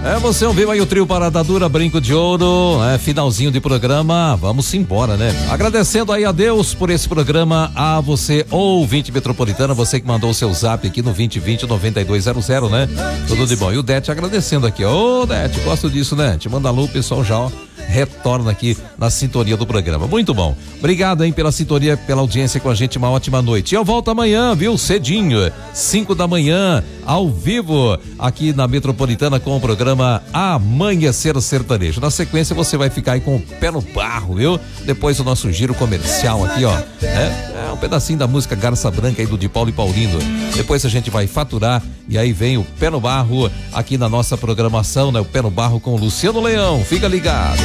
Você ouviu aí o trio Parada Dura, Brinco de Ouro, finalzinho de programa, vamos embora, né? Agradecendo aí a Deus por esse programa, a você, ouvinte metropolitana, você que mandou o seu zap aqui no 2020-9200, né? Tudo de bom. E o Dete agradecendo aqui, ô Dete, gosto disso, né? Te manda alô, o pessoal já, ó, retorna aqui na sintonia do programa. Muito bom. Obrigado aí pela sintonia, pela audiência com a gente, uma ótima noite. E eu volto amanhã, viu? Cedinho, 5 da manhã, ao vivo, aqui na Metropolitana com o programa Amanhecer Sertanejo. Na sequência você vai ficar aí com o pé no barro, viu? Depois o nosso giro comercial aqui, ó. É um pedacinho da música Garça Branca aí do Di Paulo e Paulino. Depois a gente vai faturar e aí vem o pé no barro aqui na nossa programação, né? O pé no barro com o Luciano Leão. Fica ligado.